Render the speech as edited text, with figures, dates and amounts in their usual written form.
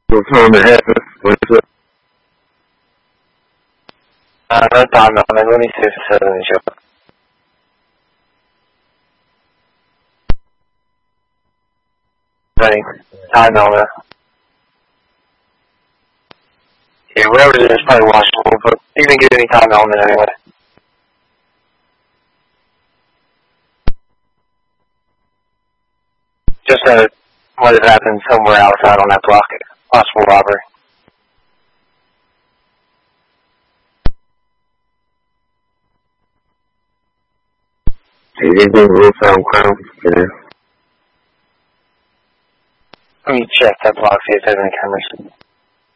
What time it happened? What is it? No time on it. Let me see if it says in the show. Time on it. Yeah, whatever it is, probably watchable, but you didn't get any time on it anyway. Just what had happened somewhere outside on that block. Possible robbery. You didn't do real found crime? Yeah. Let me check that block, see if there's any cameras.